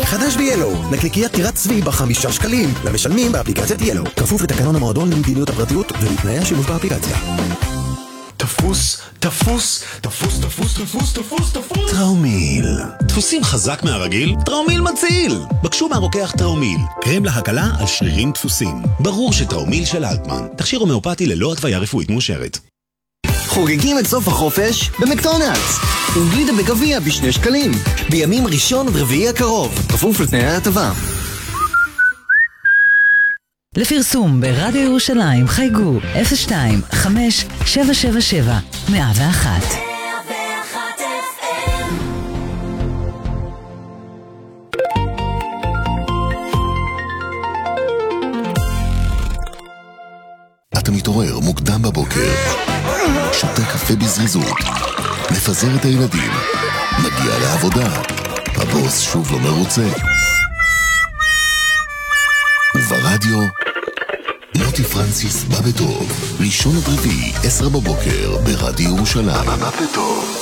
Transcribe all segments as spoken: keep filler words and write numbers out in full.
חדש ביאלו, נקניקיית טירת צבי בחמישה שקלים, למשלמים באפליקציית יאלו. כפוף לתקנון המועדון למדיניות הפרטיות ולתנאי השימוש באפליקציה. תפוס, תפוס, תפוס, תפוס, תפוס, תפוס, תפוס. טראומיל. דפוסים חזק מהרגיל? טראומיל מציל. בקשו מהרוקח טראומיל. קרם להקלה על שרירים דפוסים. ברור שטראומיל של אלטמן. תכשיר הומאופתי ללא התוויה רפואית מאושרת. חוגגים את סוף החופש במקדונלדס. עם גלידה בגביע בשני שקלים. בימים ראשון עד רביעי הקרוב. כפוף לתנאי ההטבה. לפרסום ברדיו ירושלים חייגו אפס שתיים חמש שבע שבע שבע מאה ואחת. אתה מתעורר מוקדם בבוקר, שותה קפה בזריזות, מפזר את הילדים, מגיע לעבודה, הבוס שוב לא מרוצה, וברדיו מוטי פרנסיס בא בטוב, ראשון עד רביעי, עשר בבוקר, ברדיו ירושלים. בא בטוב.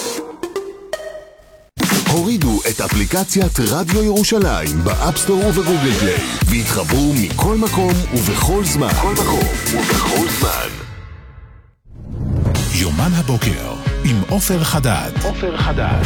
הורידו את אפליקציית רדיו ירושלים באפסטור ובגוגל פליי והתחברו מכל מקום ובכל זמן. כל מקום ובכל זמן. יומן הבוקר עם עופר חדד. עופר חדד.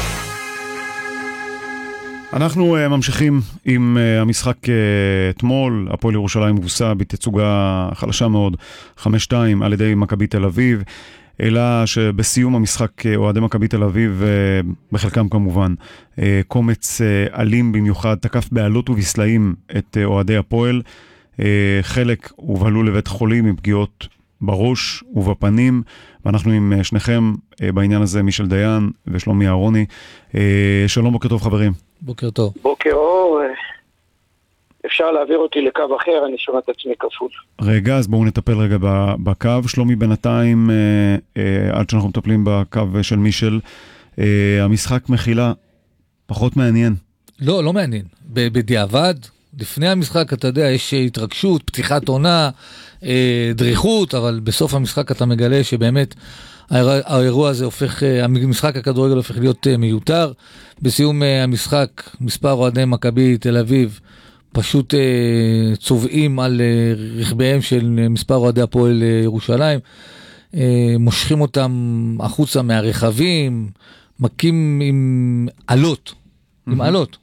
אנחנו uh, ממשיכים עם uh, המשחק uh, אתמול. הפועל ירושלים הובסה בתצוגה חלשה מאוד חמש שתיים על ידי מכבי תל אביב, אלא שבסיום המשחק uh, אוהדי מכבי תל אביב, uh, בחלקם כמובן uh, קומץ uh, אלים במיוחד, תקף בעלות ובסלעים את uh, אוהדי הפועל. uh, חלק הובהלו לבית חולים עם פגיעות בראש ובפנים, ואנחנו עם uh, שניכם uh, בעניין הזה, מישל דיין ושלומי אהרוני. uh, שלום, בוקר טוב חברים. בוקר טוב. בוקר אור, אפשר להעביר אותי לקו אחר, אני שומע את עצמי כפול. רגע, אז בואו נטפל רגע בקו. שלומי, בינתיים, אה, אה, עד שאנחנו מטפלים בקו של מישל, אה, המשחק מחילה פחות מעניין. לא, לא מעניין. בדיעבד, לפני המשחק, אתה יודע, יש התרגשות, פתיחת עונה, אה, דריכות, אבל בסוף המשחק אתה מגלה שבאמת האירוע הזה הופך, המשחק הכדורגל הופך להיות מיותר. בסיום המשחק, מספר אוהדי מכבי תל אביב פשוט צובעים על רכביהם של מספר אוהדי הפועל ירושלים, מושכים אותם החוצה מהרכבים, מכים עם עלות, עם עלות,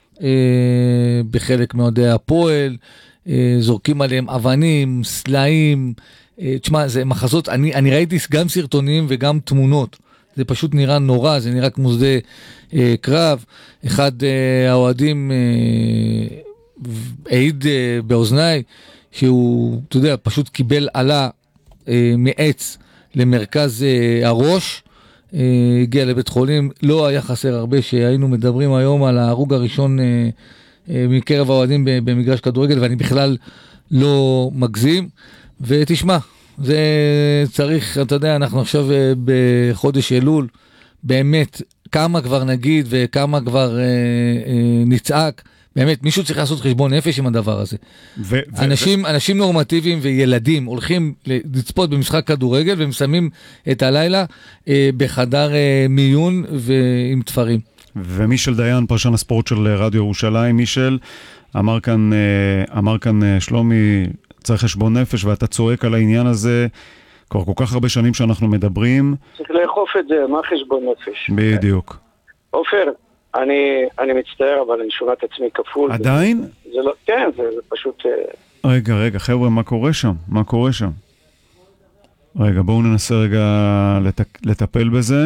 בחלק מאוהדי הפועל, זורקים עליהם אבנים, סלעים. תשמע, זה מחזות, אני, אני ראיתי גם סרטונים וגם תמונות, זה פשוט נראה נורא, זה נראה כמו שדה אה, קרב. אחד אה, האוהדים אה, העיד אה, באוזניי, שהוא, אתה יודע, פשוט קיבל עלה אה, מעץ למרכז אה, הראש, אה, הגיע לבית חולים. לא היה חסר הרבה שהיינו מדברים היום על ההרוג הראשון אה, אה, מקרב האוהדים במגרש כדורגל, ואני בכלל לא מגזים. ותשמע, זה צריך, אתה יודע, אנחנו עכשיו בחודש אלול, באמת, כמה כבר נגיד וכמה כבר אה, אה, נצעק, באמת, מישהו צריך לעשות חשבון נפש עם הדבר הזה. ו- אנשים, ו- אנשים נורמטיביים וילדים הולכים לצפות במשחק כדורגל, והם שמים את הלילה אה, בחדר אה, מיון ועם תפרים. ומישל דיין, פרשן הספורט של רדיו ירושלים, מישל, אמר כאן, אה, אמר כאן אה, שלומי, צריך חשבון נפש, ואתה צועק על העניין הזה כבר כל כך הרבה שנים שאנחנו מדברים. צריך לאכוף את זה, מה חשבון נפש? בדיוק. עופר, אני, אני מצטער, אבל אני שומע את עצמי כפול. עדיין? זה, זה לא, כן, זה, זה פשוט... רגע, רגע, חבר'ה, מה קורה שם? מה קורה שם? רגע, בואו ננסה רגע לת, לטפל בזה.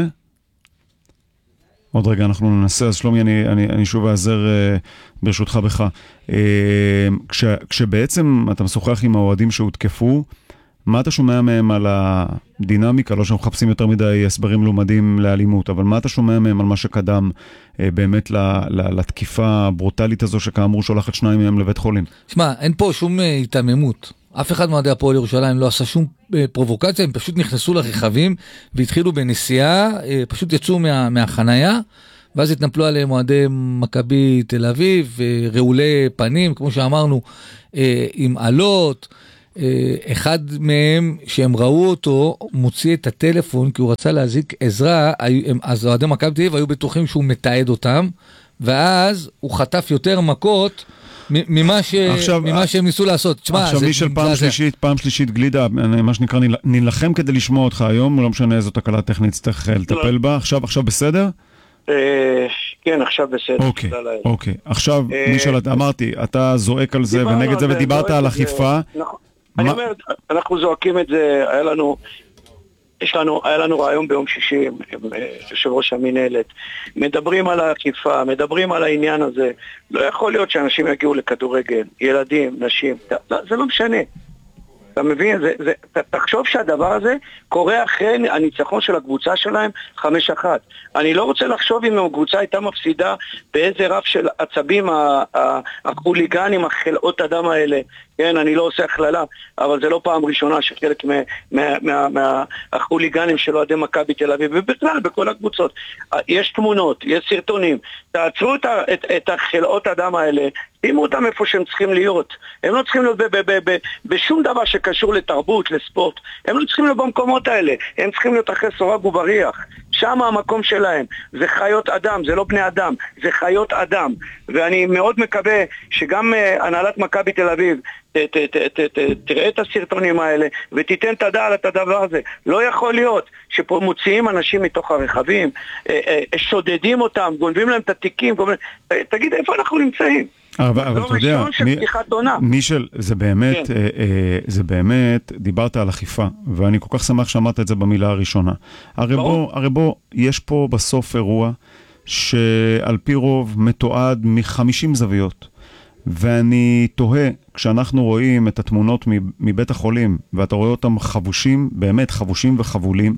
עוד רגע אנחנו ננסה, אז שלומי, אני, אני, אני שוב אעזר uh, ברשותך בך. Uh, כש, כשבעצם אתה משוחח עם האוהדים שהותקפו, מה אתה שומע מהם על הדינמיקה? לא שאנחנו מחפשים יותר מדי הסברים לומדים לאלימות, אבל מה אתה שומע מהם על מה שקדם uh, באמת ל, ל, לתקיפה הברוטלית הזו, שכאמור שולחת שניים מהם לבית חולים? שמע, אין פה שום uh, התעממות. אף אחד מאוהדי הפועל ירושלים לא עשה שום פרובוקציה, הם פשוט נכנסו לרכבים והתחילו בנסיעה, פשוט יצאו מה, מהחנייה, ואז התנפלו עליהם אוהדי מכבי תל אביב, רעולי פנים, כמו שאמרנו, עם עלות. אחד מהם, שהם ראו אותו, מוציא את הטלפון, כי הוא רצה להזיק עזרה, אז אוהדי מכבי תל אביב היו בטוחים שהוא מתעד אותם, ואז הוא חטף יותר מכות ממה, ש... עכשיו, ממה שהם ניסו לעשות. תשמע, עכשיו זה... מישל, פעם שלישית, פעם שלישית גלידה, מה שנקרא, נלחם כדי לשמוע אותך היום, לא משנה איזו תקלה טכנית צריך לטפל בה. עכשיו, עכשיו בסדר? כן, עכשיו בסדר. אוקיי, אוקיי. עכשיו, מישל, אמרתי, אתה זועק על זה ונגד זה, ודיברת על אכיפה. אני אומר, אנחנו זועקים את זה, היה לנו... יש לנו, היה לנו רעיון ביום שישי, יושב ראש המנהלת, מדברים על האכיפה, מדברים על העניין הזה, לא יכול להיות שאנשים יגיעו לכדורגל, ילדים, נשים, זה לא משנה. אתה מבין? זה, זה, תחשוב שהדבר הזה קורה אחרי הניצחון של הקבוצה שלהם חמש אחת. אני לא רוצה לחשוב אם הקבוצה הייתה מפסידה באיזה רף של עצבים החוליגנים, החלאות אדם האלה. כן, אני לא עושה הכללה, אבל זה לא פעם ראשונה שחלק מהחוליגנים של אוהדי מכבי תל אביב, ובכלל, בכל הקבוצות. יש תמונות, יש סרטונים. תעצרו את, את, את החלאות אדם האלה, שימו אותם איפה שהם צריכים להיות. הם לא צריכים להיות ב, ב, ב, ב, בשום דבר שקשור לתרבות, לספורט. הם לא צריכים להיות במקומות האלה. הם צריכים להיות אחרי סורג ובריח. שם המקום שלהם. זה חיות אדם, זה לא בני אדם, זה חיות אדם. ואני מאוד מקווה שגם uh, הנהלת מכבי תל אביב ת, ת, ת, ת, ת, תראה את הסרטונים האלה ותיתן את הדעת את הדבר הזה. לא יכול להיות שפה מוציאים אנשים מתוך הרכבים, uh, uh, שודדים אותם, גונבים להם את התיקים, גונבים... uh, תגיד איפה אנחנו נמצאים? אבל, אבל אתה יודע, מישל, זה באמת, כן. אה, אה, זה באמת, דיברת על אכיפה, ואני כל כך שמח שאמרת את זה במילה הראשונה. הרי בוא, הרי בוא, יש פה בסוף אירוע שעל פי רוב מתועד מחמישים זוויות, ואני תוהה, כשאנחנו רואים את התמונות מבית החולים, ואתה רואה אותם חבושים, באמת חבושים וחבולים,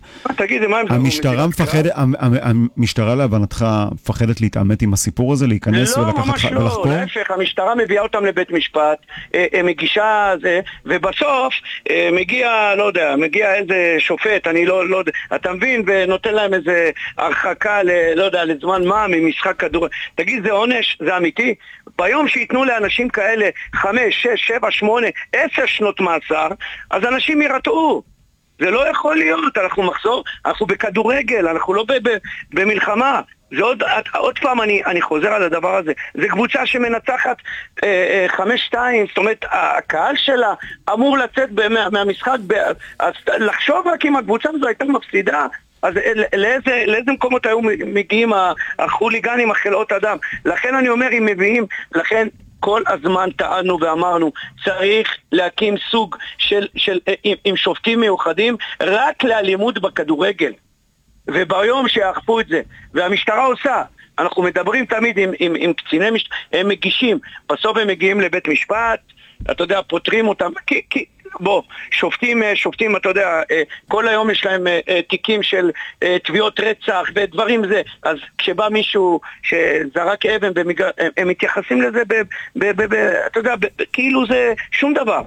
המשטרה מפחדת, המשטרה להבנתך מפחדת להתעמת עם הסיפור הזה, להיכנס ולקחת ולחקור? לא, ממש לא, להפך, המשטרה מביאה אותם לבית משפט, מגישה זה, ובסוף מגיע, לא יודע, מגיע איזה שופט, אני לא, לא יודע, אתה מבין, ונותן להם איזה הרחקה, לא יודע, לזמן מה, ממשחק כדור. תגיד, זה עונש? זה אמיתי? ביום שיתנו לאנשים כאלה חמש, שש, שבע, שמונה, עשר שנות מאסר, אז אנשים ירתעו. זה לא יכול להיות, אנחנו מחזור, אנחנו בכדורגל, אנחנו לא ב- ב- במלחמה. זה עוד, עוד פעם אני, אני חוזר על הדבר הזה. זה קבוצה שמנצחת אה, אה, חמש שתיים, זאת אומרת, הקהל שלה אמור לצאת מה, מהמשחק, ב, אז לחשוב רק אם הקבוצה הזו הייתה מפסידה, אז לאיזה, לאיזה מקומות היו מגיעים החוליגנים, החלאות אדם. לכן אני אומר, אם מביאים, לכן כל הזמן טענו ואמרנו, צריך להקים סוג של, של, עם, עם שופטים מיוחדים רק לאלימות בכדורגל. וביום שיאכפו את זה, והמשטרה עושה, אנחנו מדברים תמיד עם, עם, עם קציני משטרה, הם מגישים, בסוף הם מגיעים לבית משפט, אתה יודע, פותרים אותם, כי, כי, בוא, שופטים, שופטים, אתה יודע, כל היום יש להם תיקים של תביעות רצח ודברים זה, אז כשבא מישהו שזרק אבן, במגר... הם מתייחסים לזה, ב, ב, ב, ב, אתה יודע, ב, כאילו זה שום דבר.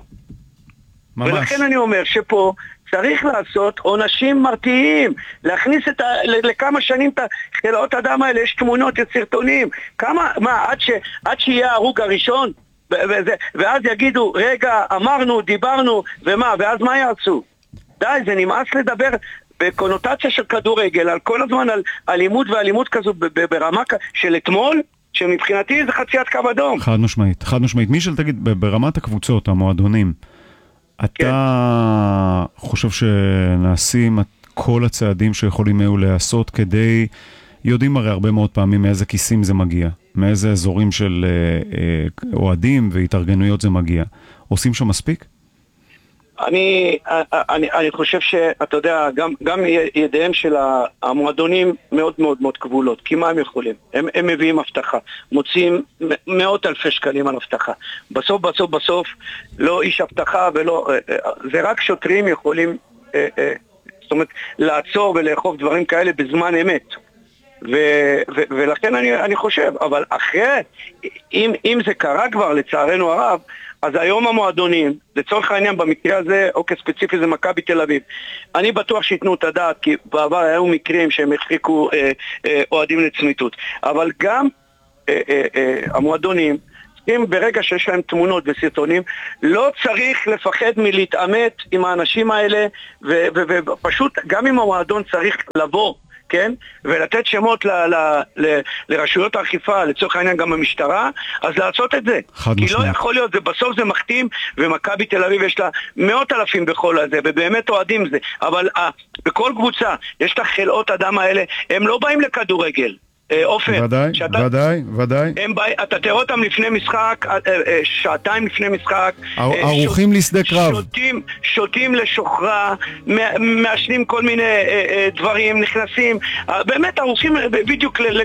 ממש. ולכן אני אומר שפה צריך לעשות עונשים מרתיעים, להכניס את ה... לכמה שנים את החלאות אדם האלה, יש תמונות, יש סרטונים, כמה, מה, עד, ש... עד שיהיה ההרוג הראשון? וזה, ואז יגידו, רגע, אמרנו, דיברנו, ומה, ואז מה יעשו? די, זה נמאס לדבר בקונוטציה של כדורגל, על כל הזמן על אלימות ואלימות כזו ברמה של אתמול, שמבחינתי זה חציית קו אדום. חד משמעית, חד משמעית. מישל, תגיד, ברמת הקבוצות, המועדונים, אתה כן. חושב שנעשים כל הצעדים שיכולים היו לעשות כדי, יודעים הרי הרבה מאוד פעמים מאיזה כיסים זה מגיע, מאיזה אזורים של אה, אה, אוהדים והתארגנויות זה מגיע. עושים שם מספיק? אני, אני, אני חושב שאתה יודע, גם, גם ידיהם של המועדונים מאוד מאוד מאוד כבולות, כי מה הם יכולים? הם, הם מביאים הבטחה, מוצאים מאות אלפי שקלים על הבטחה. בסוף, בסוף, בסוף, לא איש הבטחה ולא, זה רק שוטרים יכולים, זאת אומרת, לעצור ולאכוף דברים כאלה בזמן אמת. ו, ו, ולכן אני, אני חושב, אבל אחרי, אם, אם זה קרה כבר לצערנו הרב, אז היום המועדונים, לצורך העניין במקרה הזה, אוקיי ספציפי זה מכבי תל אביב, אני בטוח שיתנו את הדעת, כי בעבר היו מקרים שהם החריקו אה, אה, אוהדים לצמיתות, אבל גם אה, אה, אה, המועדונים, אם ברגע שיש להם תמונות וסרטונים, לא צריך לפחד מלהתאמת עם האנשים האלה, ו- ו- ופשוט גם אם המועדון צריך לבוא כן? ולתת שמות ל, ל, ל, לרשויות האכיפה, לצורך העניין גם המשטרה, אז לעשות את זה. כי משמע. לא יכול להיות, זה, בסוף זה מחתים, ומכבי תל אביב יש לה מאות אלפים בכל הזה, ובאמת אוהדים זה. אבל 아, בכל קבוצה יש את החלאות אדם האלה, הם לא באים לכדורגל. אופן, ודאי, שאתה, ודאי, ודאי. הם בא, אתה תראה אותם לפני משחק, שעתיים לפני משחק, ערוכים לשדה קרב. שותים, שותים לשוחרה, מעשנים כל מיני דברים, נכנסים, באמת ערוכים בדיוק